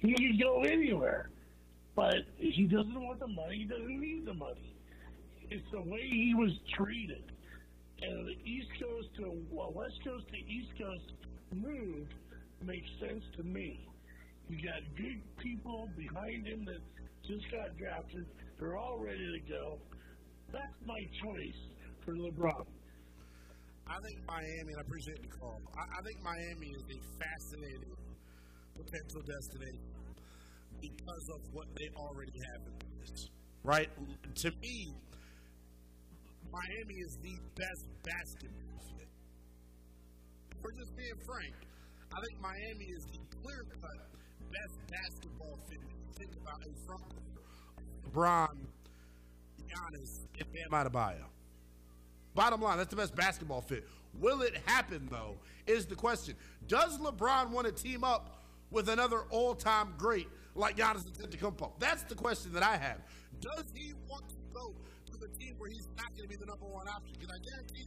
He could go anywhere. But he doesn't want the money. He doesn't need the money. It's the way he was treated. And the East Coast to West Coast to East Coast move makes sense to me. You got good people behind him that just got drafted. They're all ready to go. That's my choice for LeBron. I think Miami, and I appreciate the call, I think Miami is a fascinating potential destination because of what they already have in place. Right? To me, Miami is the best basketball fit. We're just being frank. I think Miami is the clear-cut best basketball fit. Think about a front court. LeBron, Giannis, and Bam Adebayo. Bottom line, that's the best basketball fit. Will it happen, though, is the question. Does LeBron want to team up with another all-time great like Giannis Antetokounmpo? That's the question that I have. Does he want to go to the team where he's not going to be the number one option? Because I guarantee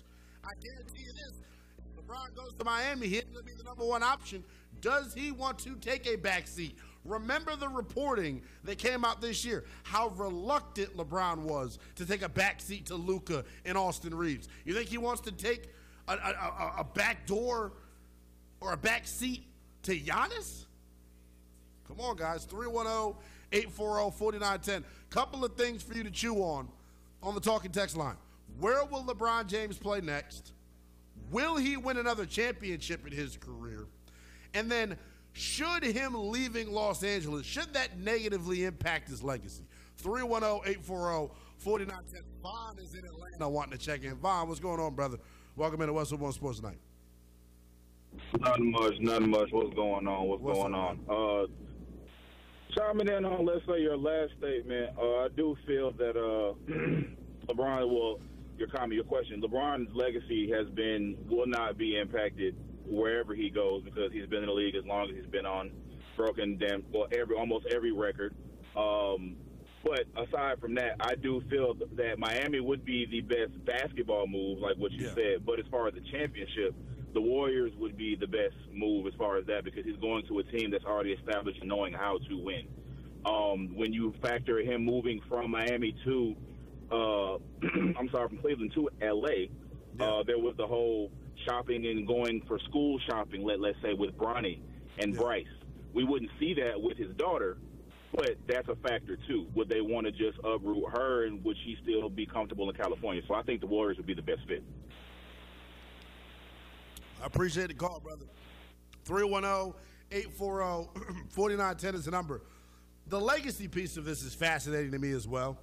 you this, if LeBron goes to Miami, he's going to be the number one option. Does he want to take a back seat? Remember the reporting that came out this year, how reluctant LeBron was to take a back seat to Luka and Austin Reeves. You think he wants to take a back door or a back seat to Giannis? Come on, guys. 310-840-4910. Couple of things for you to chew on the talking text line. Where will LeBron James play next? Will he win another championship in his career? And then, should him leaving Los Angeles, should that negatively impact his legacy? 310-840-4910. Vaughn is in Atlanta wanting to check in. Vaughn, what's going on, brother? Welcome into West One Sports Night. Nothing much. What's going on? Chiming in on, let's say, your last statement, I do feel that LeBron, your question, LeBron's legacy will not be impacted wherever he goes because he's been in the league as long as he's been on, almost every record. But aside from that, I do feel that Miami would be the best basketball move, like what you said. But as far as the championship, the Warriors would be the best move as far as that because he's going to a team that's already established and knowing how to win. When you factor him moving from Miami to, from Cleveland to L.A., there was the whole shopping and going for school shopping, let's say, with Bronny and Bryce. We wouldn't see that with his daughter, but that's a factor, too. Would they want to just uproot her, and would she still be comfortable in California? So I think the Warriors would be the best fit. I appreciate the call, brother. 310-840-4910 is the number. The legacy piece of this is fascinating to me as well.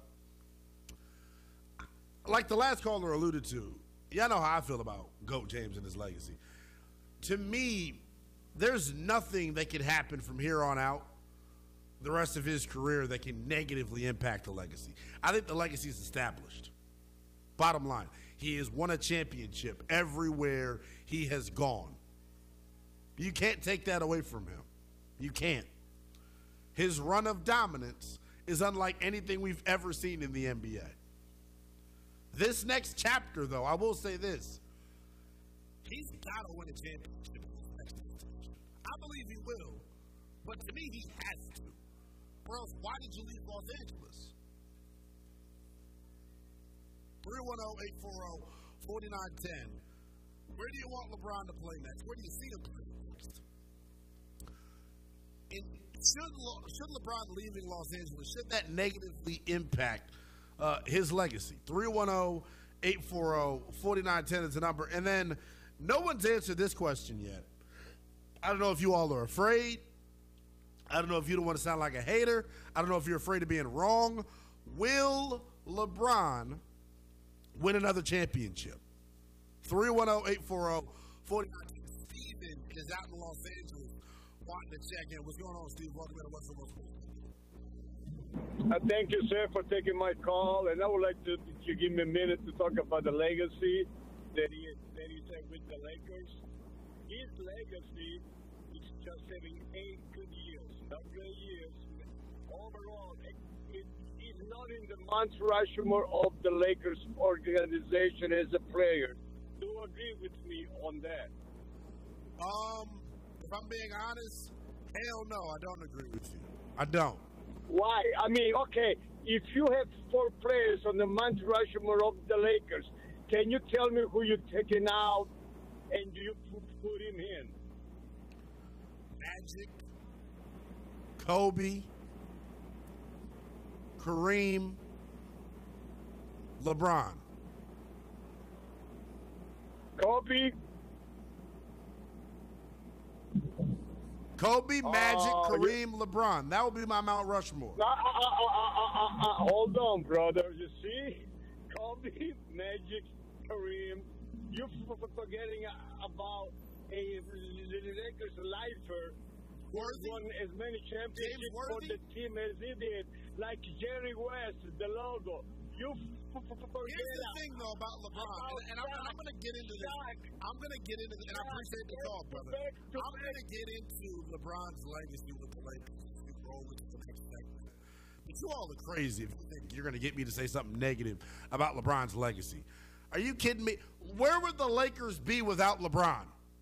Like the last caller alluded to, y'all know how I feel about GOAT James and his legacy. To me, there's nothing that can happen from here on out, the rest of his career, that can negatively impact the legacy. I think the legacy is established. Bottom line, he has won a championship everywhere he has gone. You can't take that away from him. You can't. His run of dominance is unlike anything we've ever seen in the NBA. This next chapter, though, I will say this. He's got to win a championship in this next season. I believe he will, but to me, he has to. Or else, why did you leave Los Angeles? 310-840-4910. Where do you want LeBron to play next? Where do you see him play next? And should LeBron leaving Los Angeles, should that negatively impact his legacy? 310-840-4910 is the number. And then no one's answered this question yet. I don't know if you all are afraid. I don't know if you don't want to sound like a hater. I don't know if you're afraid of being wrong. Will LeBron win another championship? 310-840-4910. Steven is out in Los Angeles wanting to check in. What's going on, Steve? Welcome to What's the Most. Thank you, sir, for taking my call. And I would like to you give me a minute to talk about the legacy that he said with the Lakers. His legacy is just having 8 good years, not good years. Overall, he's not in the Mount Rushmore of the Lakers organization as a player. Do you agree with me on that? If I'm being honest, Hell no, I don't agree with you. I don't. Why? I mean, okay, if you have 4 players on the Mount Rushmore of the Lakers, can you tell me who you're taking out and you put him in? Magic, Kobe, Kareem, LeBron. Kobe, Magic, Kareem, LeBron. That would be my Mount Rushmore. Hold on, brother. You see? Kobe, Magic, Kareem. You're forgetting about a Lakers lifer who won as many championships for the team as he did, like Jerry West, the logo. You forget. Here's the thing, though, about LeBron, and I'm going to get into this. I'm going to get into this, and I appreciate the call, brother. I'm going to get into LeBron's legacy with the Lakers. We roll into the next segment. But you all are crazy if you think you're going to get me to say something negative about LeBron's legacy. Are you kidding me? Where would the Lakers be without LeBron?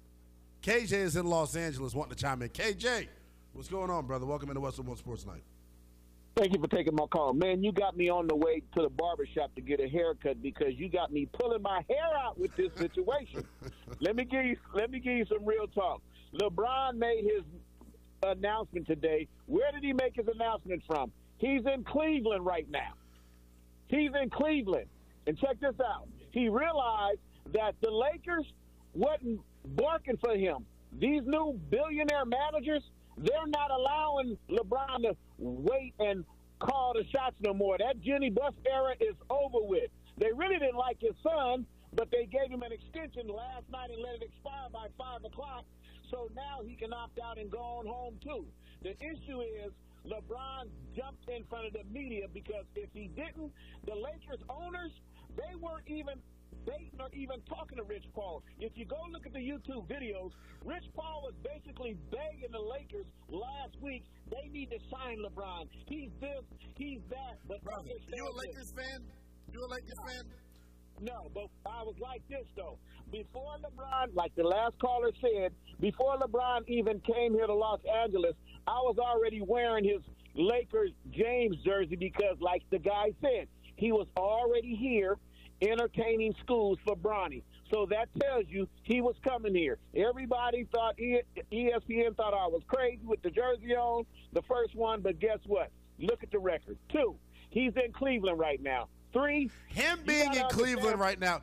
KJ is in Los Angeles wanting to chime in. KJ, what's going on, brother? Welcome into Westwood One Sports Night. Thank you for taking my call. Man, you got me on the way to the barbershop to get a haircut because you got me pulling my hair out with this situation. Let me give you some real talk. LeBron made his announcement today. Where did he make his announcement from? He's in Cleveland right now. He's in Cleveland. And check this out. He realized that the Lakers wasn't barking for him. These new billionaire managers, they're not allowing LeBron to wait and call the shots no more. That Jenny Buss era is over with. They really didn't like his son, but they gave him an extension last night and let it expire by 5 o'clock. So now he can opt out and go on home, too. The issue is LeBron jumped in front of the media because if he didn't, the Lakers owners, they weren't even baiting or even talking to Rich Paul. If you go look at the YouTube videos, Rich Paul was basically begging the Lakers last week, they need to sign LeBron. He's this, he's that. But brother, you a Lakers fan? You a Lakers fan? No, but I was like this, though. Before LeBron, like the last caller said, before LeBron even came here to Los Angeles, I was already wearing his Lakers James jersey because, like the guy said, he was already here entertaining schools for Bronny. So that tells you he was coming here. Everybody thought, ESPN thought I was crazy with the jersey on, the first one, but guess what? Look at the record. 2, he's in Cleveland right now. 3, him being in Cleveland right now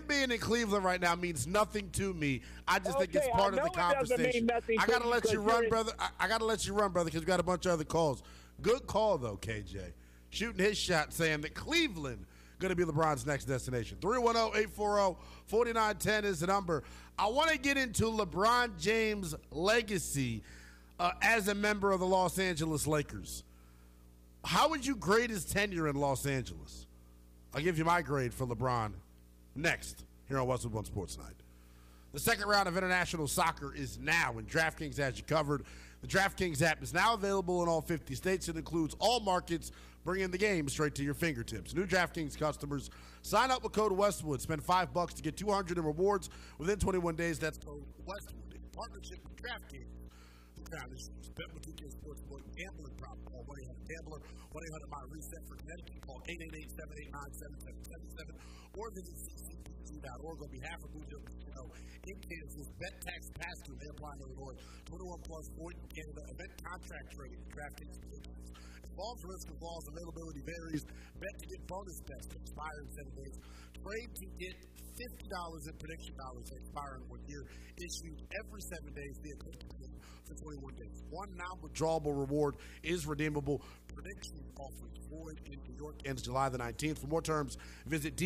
means nothing to me. I just think it's part of the conversation. I got to let you run, brother. I got to let you run, brother, because we got a bunch of other calls. Good call, though, KJ. Shooting his shot, saying that Cleveland going to be LeBron's next destination. 310-840-4910 is the number. I want to get into LeBron James' legacy as a member of the Los Angeles Lakers. How would you grade his tenure in Los Angeles? I'll give you my grade for LeBron next here on Westwood One Sports Night. The second round of international soccer is now, and DraftKings has you covered. The DraftKings app is now available in all 50 states. It includes all markets, bringing the game straight to your fingertips. New DraftKings customers, sign up with code Westwood. Spend $5 to get $200 in rewards within 21 days. That's code Westwood in partnership with DraftKings. The crowd is bet with 2K Sportsbook gambling problem. Call 1-800-GAMBLER, 1-800-MY-RESET for Connecticut. Call 888-789-7777 or visit ccpg.org on behalf of Blue Hill Casino in Kansas. Bet tax pass-through may apply in Illinois. 21 plus void in Canada. Event contract trading. DraftKings predictions. Involves risk of loss. Availability varies. Bet to get bonus bets to expire in 7 days. Trade to get $50 in prediction dollars that expire in 1 year. Issued every 7 days via for 21 days. One non-withdrawable reward is redeemable. Prediction offers void in New York ends July the 19th. For more terms, visit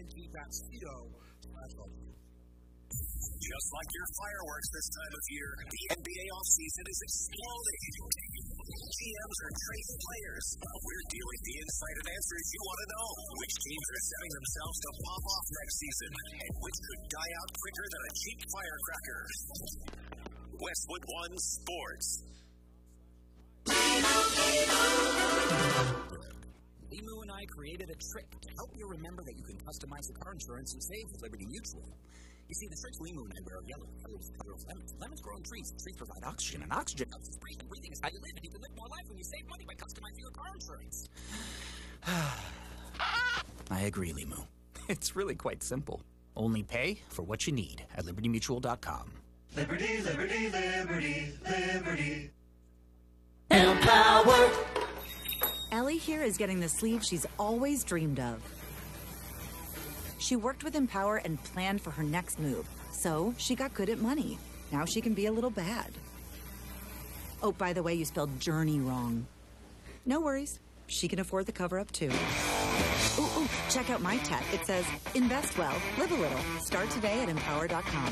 dkng.co/LG. Just like your fireworks this time of year, the NBA offseason is exploding. GMs are trading players. We're dealing the insight and answers you want to know. Which teams are setting themselves to pop off next season, and which could die out quicker than a cheap firecracker. Westwood One Sports. Emu and I created a trick to help you remember that you can customize the car insurance you save with Liberty Mutual. You see, the shirts Limu and I wear are yellow. Color of lemons. Lemons grow in trees. Trees provide oxygen, and oxygen helps us breathe. And breathing is how you live, and you can live more life when you save money by customizing your car insurance. I agree, Limu. It's really quite simple. Only pay for what you need at LibertyMutual.com. Liberty, liberty, liberty, liberty. Empower! Ellie here is getting the sleeve she's always dreamed of. She worked with Empower and planned for her next move, so she got good at money. Now she can be a little bad. Oh, by the way, you spelled journey wrong. No worries. She can afford the cover-up, too. Ooh, check out my tech. It says, invest well, live a little. Start today at Empower.com.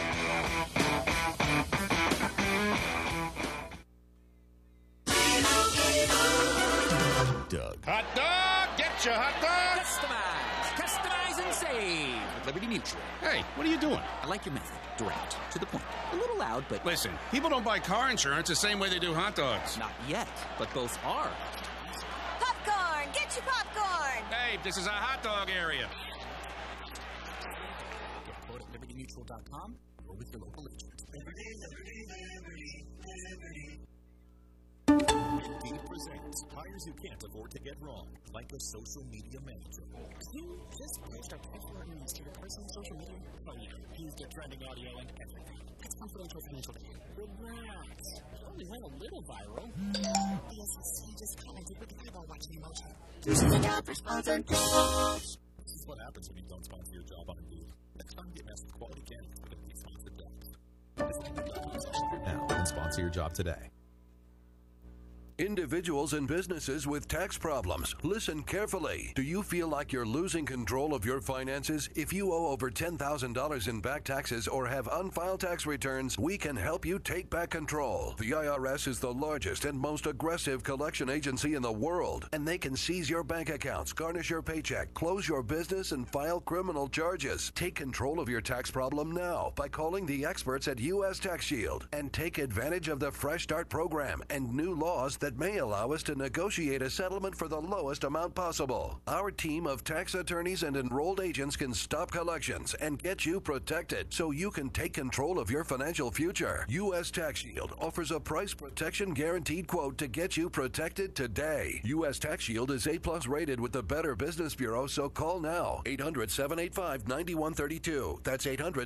Doug. Hot dog! Get your hot dog! Customize and save with Liberty Mutual. Hey, what are you doing? I like your method. Direct. To the point. A little loud, but... Listen, people don't buy car insurance the same way they do hot dogs. Not yet, but both are. Popcorn! Get your popcorn! Hey, this is a hot dog area. Get a quote at LibertyMutual.com or with your local agent. Liberty, liberty, liberty, liberty. Indeed presents hires you can't afford to get wrong, like a social media manager. You just post our personal news to your personal social media? Oh yeah, he's the trending audio and everything. That's confidential financial data. Relax. It only went a little viral. Yes, he just commented with the eyeball watching emoji. This is a job for sponsored jobs. This is what happens when you don't sponsor your job on Indeed. Next time, get matched with quality candidates with Indeed sponsored jobs. Now, and sponsor your job today. Individuals and businesses with tax problems, listen carefully. Do you feel like you're losing control of your finances? If you owe over $10,000 in back taxes or have unfiled tax returns, we can help you take back control. The IRS is the largest and most aggressive collection agency in the world, and they can seize your bank accounts, garnish your paycheck, close your business, and file criminal charges. Take control of your tax problem now by calling the experts at U.S. Tax Shield and take advantage of the Fresh Start program and new laws that may allow us to negotiate a settlement for the lowest amount possible. Our team of tax attorneys and enrolled agents can stop collections and get you protected so you can take control of your financial future. U.S. Tax Shield offers a price protection guaranteed quote to get you protected today. U.S. Tax Shield is A+ rated with the Better Business Bureau, so call now. 800-785-9132. That's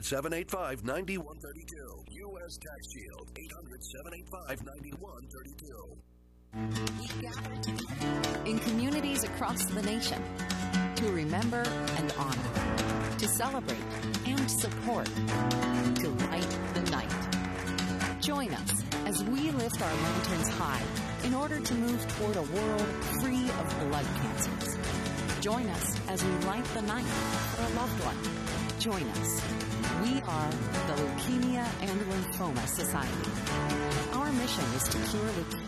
800-785-9132. U.S. Tax Shield. 800-785-9132. We gather together in communities across the nation to remember and honor, to celebrate and support, to light the night. Join us as we lift our lanterns high in order to move toward a world free of blood cancers. Join us as we light the night for a loved one. Join us. We are the Leukemia and Lymphoma Society. Our mission is to cure leukemia.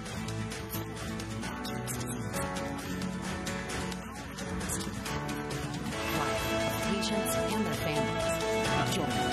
Patients and their families. Join us.